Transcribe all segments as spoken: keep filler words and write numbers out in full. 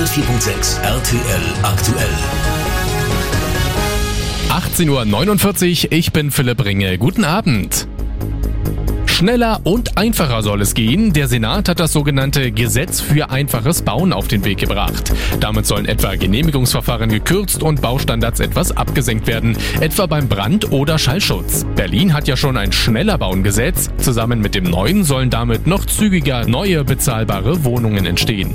hundertvier Komma sechs R T L aktuell. achtzehn Uhr neunundvierzig, ich bin Philipp Ringe. Guten Abend. Schneller und einfacher soll es gehen. Der Senat hat das sogenannte Gesetz für einfaches Bauen auf den Weg gebracht. Damit sollen etwa Genehmigungsverfahren gekürzt und Baustandards etwas abgesenkt werden, etwa beim Brand- oder Schallschutz. Berlin hat ja schon ein Schneller-Bauen-Gesetz. Zusammen mit dem neuen sollen damit noch zügiger neue bezahlbare Wohnungen entstehen.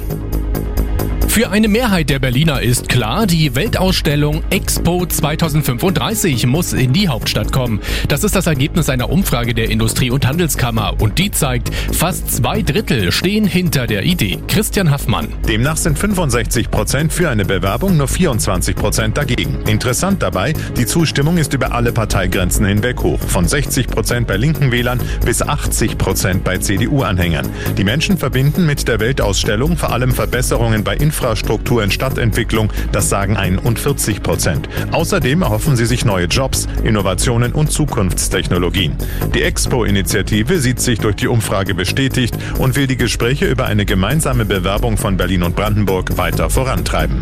Für eine Mehrheit der Berliner ist klar, die Weltausstellung Expo zwanzig fünfunddreißig muss in die Hauptstadt kommen. Das ist das Ergebnis einer Umfrage der Industrie- und Handelskammer und die zeigt, fast zwei Drittel stehen hinter der Idee. Christian Haffmann. Demnach sind fünfundsechzig Prozent für eine Bewerbung, nur vierundzwanzig Prozent dagegen. Interessant dabei, die Zustimmung ist über alle Parteigrenzen hinweg hoch. Von sechzig Prozent bei linken Wählern bis achtzig Prozent bei C D U-Anhängern. Die Menschen verbinden mit der Weltausstellung vor allem Verbesserungen bei Infrastruktur. Infrastruktur in Stadtentwicklung, das sagen einundvierzig Prozent. Außerdem erhoffen sie sich neue Jobs, Innovationen und Zukunftstechnologien. Die Expo-Initiative sieht sich durch die Umfrage bestätigt und will die Gespräche über eine gemeinsame Bewerbung von Berlin und Brandenburg weiter vorantreiben.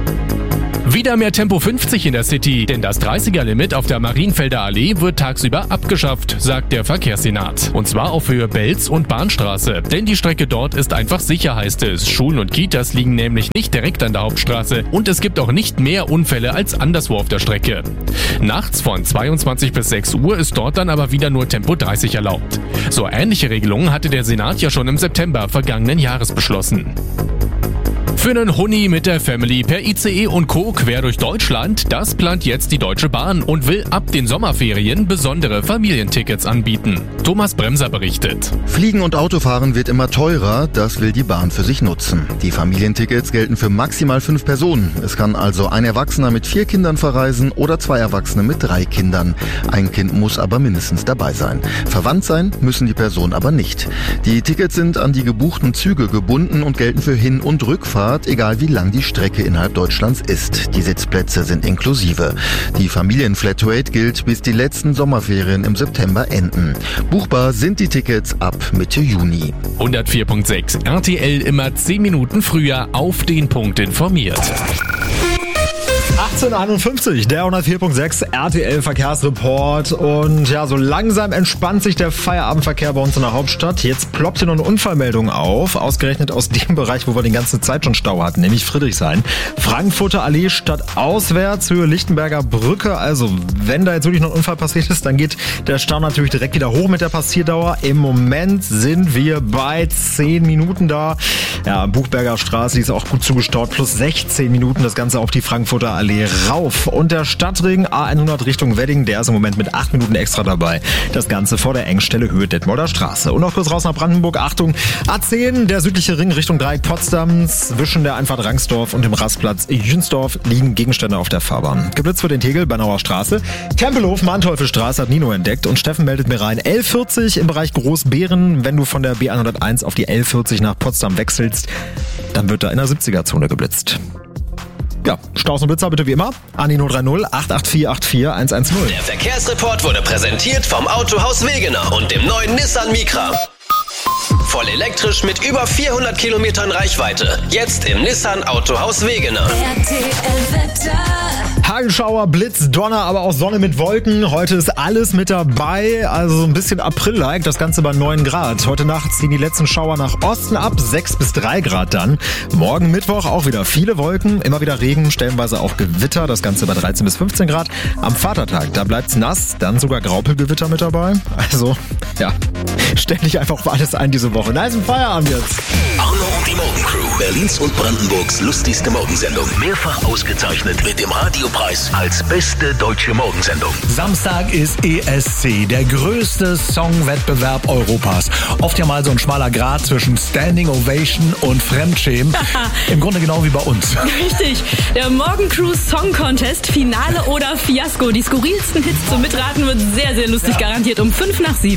Wieder mehr Tempo fünfzig in der City, denn das dreißiger-Limit auf der Marienfelder Allee wird tagsüber abgeschafft, sagt der Verkehrssenat. Und zwar auf Höhe Belz und Bahnstraße. Denn die Strecke dort ist einfach sicher, heißt es. Schulen und Kitas liegen nämlich nicht direkt an der Hauptstraße und es gibt auch nicht mehr Unfälle als anderswo auf der Strecke. Nachts von zweiundzwanzig bis sechs Uhr ist dort dann aber wieder nur Tempo dreißig erlaubt. So ähnliche Regelungen hatte der Senat ja schon im September vergangenen Jahres beschlossen. Für einen Huni mit der Family per I C E und Co. quer durch Deutschland, das plant jetzt die Deutsche Bahn und will ab den Sommerferien besondere Familientickets anbieten. Thomas Bremser berichtet. Fliegen und Autofahren wird immer teurer, das will die Bahn für sich nutzen. Die Familientickets gelten für maximal fünf Personen. Es kann also ein Erwachsener mit vier Kindern verreisen oder zwei Erwachsene mit drei Kindern. Ein Kind muss aber mindestens dabei sein. Verwandt sein müssen die Personen aber nicht. Die Tickets sind an die gebuchten Züge gebunden und gelten für Hin- und Rückfahrt, egal wie lang die Strecke innerhalb Deutschlands ist. Die Sitzplätze sind inklusive. Die Familienflatrate gilt, bis die letzten Sommerferien im September enden. Buchbar sind die Tickets ab Mitte Juni. hundertvier Komma sechs R T L immer zehn Minuten früher auf den Punkt informiert. achtzehn Uhr einundfünfzig, der hundertvier Komma sechs R T L Verkehrsreport. Und ja, so langsam entspannt sich der Feierabendverkehr bei uns in der Hauptstadt. Jetzt ploppt hier noch eine Unfallmeldung auf, ausgerechnet aus dem Bereich, wo wir die ganze Zeit schon Stau hatten, nämlich Friedrichshain. Frankfurter Allee stadtauswärts, Höhe Lichtenberger Brücke. Also wenn da jetzt wirklich noch ein Unfall passiert ist, dann geht der Stau natürlich direkt wieder hoch mit der Passierdauer. Im Moment sind wir bei zehn Minuten da. Ja, Buchberger Straße, die ist auch gut zugestaut, plus sechzehn Minuten, das Ganze auf die Frankfurter Allee rauf. Und der Stadtring A hundert Richtung Wedding, der ist im Moment mit acht Minuten extra dabei. Das Ganze vor der Engstelle Höhe Detmolder Straße. Und noch kurz raus nach Brandenburg. Achtung, A zehn, der südliche Ring Richtung Dreieck Potsdam, zwischen der Einfahrt Rangsdorf und dem Rastplatz Jünsdorf liegen Gegenstände auf der Fahrbahn. Geblitzt wird in Tegel, Bernauer Straße. Tempelhof, Manteufelstraße hat Nino entdeckt und Steffen meldet mir rein. L vierzig im Bereich Großbeeren. Wenn du von der B hunderteins auf die L vierzig nach Potsdam wechselst, dann wird da in der siebziger-Zone geblitzt. Ja, Staus und Blitzer bitte wie immer an die null drei null acht acht vier acht vier eins eins null. Der Verkehrsreport wurde präsentiert vom Autohaus Wegener und dem neuen Nissan Micra. Voll elektrisch mit über vierhundert Kilometern Reichweite. Jetzt im Nissan Autohaus Wegener. R T L-Wetter. Hagelschauer, Blitz, Donner, aber auch Sonne mit Wolken. Heute ist alles mit dabei, also so ein bisschen April-like, das Ganze bei neun Grad. Heute Nacht ziehen die letzten Schauer nach Osten ab, sechs bis drei Grad dann. Morgen Mittwoch auch wieder viele Wolken, immer wieder Regen, stellenweise auch Gewitter, das Ganze bei dreizehn bis fünfzehn Grad. Am Vatertag, da bleibt's nass, dann sogar Graupelgewitter mit dabei. Also, ja, stell dich einfach auf alles ein diese Woche. Nice und Feierabend jetzt. Arno und die Morgencrew, Berlins und Brandenburgs lustigste Morgensendung. Mehrfach ausgezeichnet mit dem Radiopreis als beste deutsche Morgensendung. Samstag ist E S C, der größte Songwettbewerb Europas. Oft ja mal so ein schmaler Grat zwischen Standing Ovation und Fremdschämen. Im Grunde genau wie bei uns. Richtig. Der Morgencrew Song Contest, Finale oder Fiasko. Die skurrilsten Hits zum Mitraten wird sehr, sehr lustig, garantiert um fünf nach sieben.